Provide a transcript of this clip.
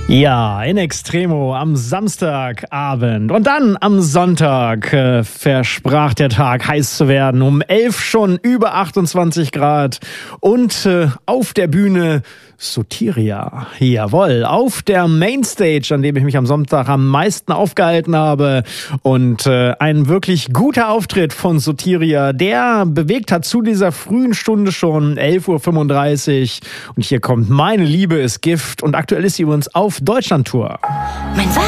Ja, in Extremo am Samstagabend und dann am Sonntag versprach der Tag heiß zu werden. Um 11 schon über 28 Grad und auf der Bühne Sotiria. Jawohl, auf der Mainstage, an dem ich mich am Sonntag am meisten aufgehalten habe. Und ein wirklich guter Auftritt von Sotiria, der bewegt hat zu dieser frühen Stunde schon, 11.35 Uhr. Und hier kommt Meine Liebe ist Gift. Und aktuell ist sie übrigens auf Deutschlandtour. Mein